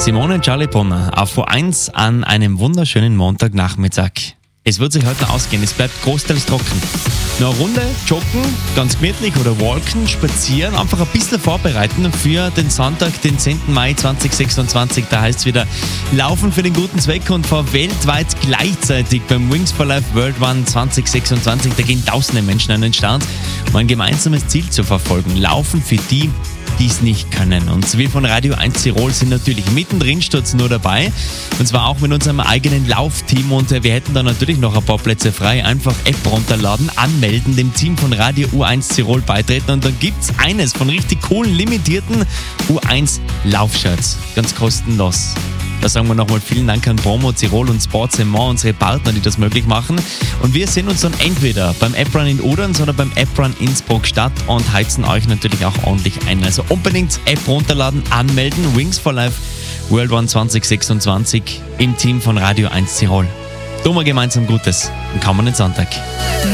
Simone und Charlie Brunner auf O1 an einem wunderschönen Montagnachmittag. Es wird sich heute ausgehen, es bleibt großteils trocken. Nur eine Runde joggen, ganz gemütlich oder walken, spazieren, einfach ein bisschen vorbereiten für den Sonntag, den 10. Mai 2026. Da heißt es wieder Laufen für den guten Zweck und vor weltweit gleichzeitig beim Wings for Life World Run 2026. Da gehen tausende Menschen an den Start, um ein gemeinsames Ziel zu verfolgen. Laufen für die es nicht können. Und wir von Radio 1 Tirol sind natürlich mittendrin, stürzen nur dabei. Und zwar auch mit unserem eigenen Laufteam. Und wir hätten da natürlich noch ein paar Plätze frei. Einfach App runterladen, anmelden, dem Team von Radio U1 Tirol beitreten. Und dann gibt es eines von richtig coolen, limitierten U1 Laufshirts. Ganz kostenlos. Da sagen wir nochmal vielen Dank an Promo Tirol und Sportsemont, unsere Partner, die das möglich machen. Und wir sehen uns dann entweder beim App-Run in Oderns oder beim App-Run Innsbruck statt und heizen euch natürlich auch ordentlich ein. Also unbedingt App runterladen, anmelden. Wings for Life World Run 2026 im Team von Radio 1 Tirol. Tun wir gemeinsam Gutes am kommenden Sonntag.